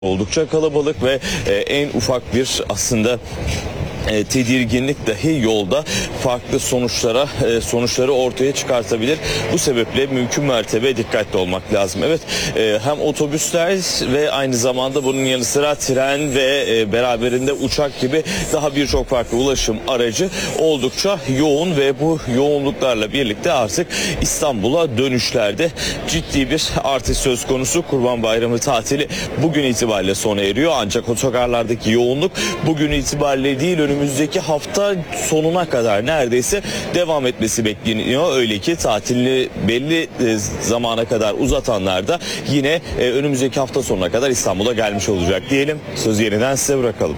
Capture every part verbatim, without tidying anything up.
Oldukça kalabalık ve e, en ufak bir aslında E, tedirginlik dahi yolda farklı sonuçlara e, sonuçları ortaya çıkartabilir. Bu sebeple mümkün mertebe dikkatli olmak lazım. Evet, e, hem otobüsler ve aynı zamanda bunun yanı sıra tren ve e, beraberinde uçak gibi daha birçok farklı ulaşım aracı oldukça yoğun ve bu yoğunluklarla birlikte artık İstanbul'a dönüşlerde ciddi bir artış söz konusu. Kurban Bayramı tatili bugün itibariyle sona eriyor. Ancak otogarlardaki yoğunluk bugün itibariyle değil, önümüzdeki hafta sonuna kadar neredeyse devam etmesi bekleniyor. Öyle ki tatilini belli zamana kadar uzatanlar da yine önümüzdeki hafta sonuna kadar İstanbul'a gelmiş olacak diyelim. Sözü yeniden size bırakalım.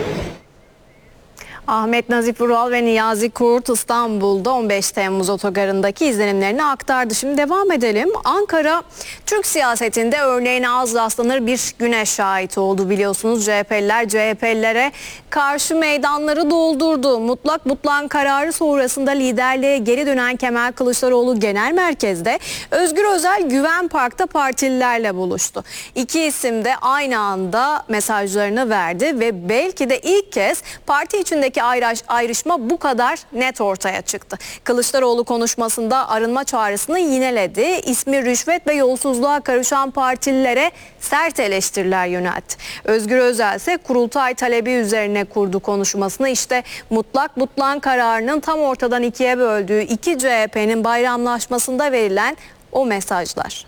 Ahmet Nazif Ural ve Niyazi Kurt İstanbul'da on beş Temmuz otogarındaki izlenimlerini aktardı. Şimdi devam edelim. Ankara, Türk siyasetinde örneğine az rastlanır bir güne şahit oldu biliyorsunuz. C H P'liler C H P'lilere karşı meydanları doldurdu. Mutlak mutlan kararı sonrasında liderliğe geri dönen Kemal Kılıçdaroğlu genel merkezde Özgür Özel Güven Park'ta partililerle buluştu. İki isim de aynı anda mesajlarını verdi ve belki de ilk kez parti içindeki ayrışma bu kadar net ortaya çıktı. Kılıçdaroğlu konuşmasında arınma çağrısını yineledi. İsmi rüşvet ve yolsuzluğa karışan partililere sert eleştiriler yöneltti. Özgür Özel ise kurultay talebi üzerine kurdu konuşmasını. İşte mutlak mutlan kararının tam ortadan ikiye böldüğü iki C H P'nin bayramlaşmasında verilen o mesajlar.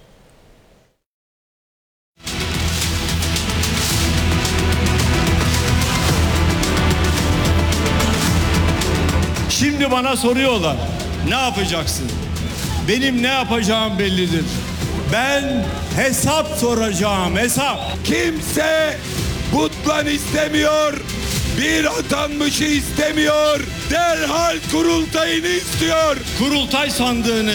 Şimdi bana soruyorlar, ne yapacaksın? Benim ne yapacağım bellidir. Ben hesap soracağım, hesap. Kimse butlan istemiyor, bir atanmışı istemiyor, derhal kurultayını istiyor. Kurultay sandığını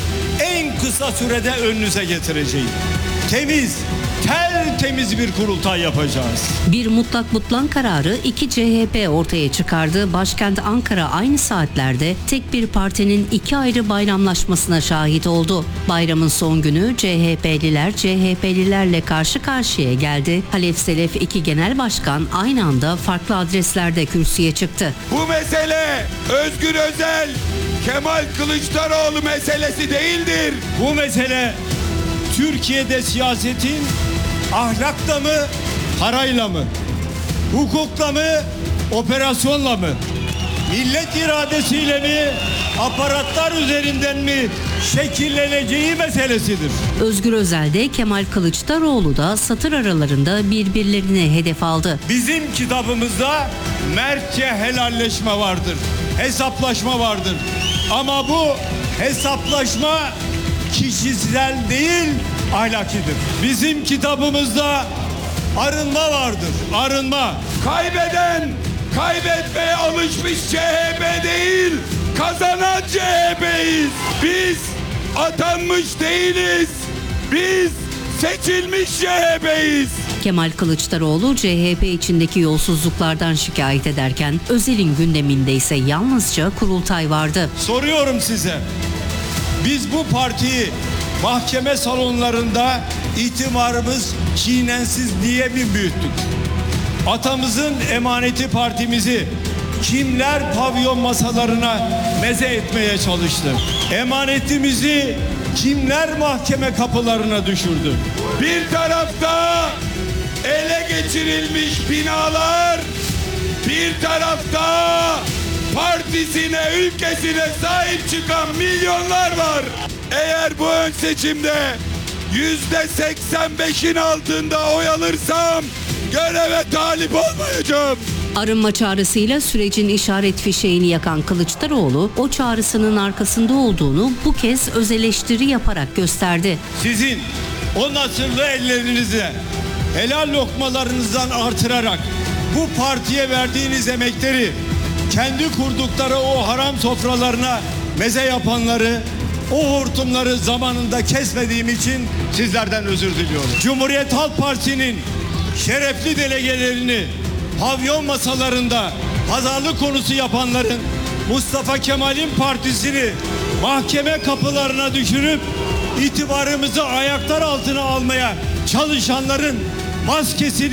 en kısa sürede önünüze getireceğim. Temiz, tertemiz bir kurultay yapacağız. Bir mutlak mutlan kararı iki C H P ortaya çıkardı. Başkent Ankara aynı saatlerde tek bir partinin iki ayrı bayramlaşmasına şahit oldu. Bayramın son günü C H P'liler C H P'lilerle karşı karşıya geldi. Halef Selef iki genel başkan aynı anda farklı adreslerde kürsüye çıktı. Bu mesele Özgür Özel, Kemal Kılıçdaroğlu meselesi değildir. Bu mesele Türkiye'de siyasetin ahlakla mı, parayla mı, hukukla mı, operasyonla mı, millet iradesiyle mi, aparatlar üzerinden mi şekilleneceği meselesidir. Özgür Özel de Kemal Kılıçdaroğlu da satır aralarında birbirlerine hedef aldı. Bizim kitabımızda mertçe helalleşme vardır, hesaplaşma vardır. Ama bu hesaplaşma kişisel değil, ahlakidir. Bizim kitabımızda arınma vardır, arınma. Kaybeden, kaybetmeye alışmış C H P değil, kazanan C H P'yiz. Biz atanmış değiliz, biz seçilmiş C H P'yiz. Kemal Kılıçdaroğlu C H P içindeki yolsuzluklardan şikayet ederken Özel'in gündeminde ise yalnızca kurultay vardı. Soruyorum size, biz bu partiyi mahkeme salonlarında itibarımız çiğnensiz diye mi büyüttük? Atamızın emaneti partimizi kimler pavyon masalarına meze etmeye çalıştı? Emanetimizi kimler mahkeme kapılarına düşürdü? Bir tarafta ele geçirilmiş binalar, bir tarafta partisine, ülkesine sahip çıkan milyonlar var. Eğer bu ön seçimde yüzde seksen beşin altında oy alırsam göreve talip olmayacağım. Arınma çağrısıyla sürecin işaret fişeğini yakan Kılıçdaroğlu o çağrısının arkasında olduğunu bu kez öz eleştiri yaparak gösterdi. Sizin o nasırlı ellerinizle helal lokmalarınızdan artırarak bu partiye verdiğiniz emekleri kendi kurdukları o haram sofralarına meze yapanları, o hortumları zamanında kesmediğim için sizlerden özür diliyorum. Cumhuriyet Halk Partisi'nin şerefli delegelerini pavyon masalarında pazarlık konusu yapanların, Mustafa Kemal'in partisini mahkeme kapılarına düşürüp itibarımızı ayaklar altına almaya çalışanların maskesini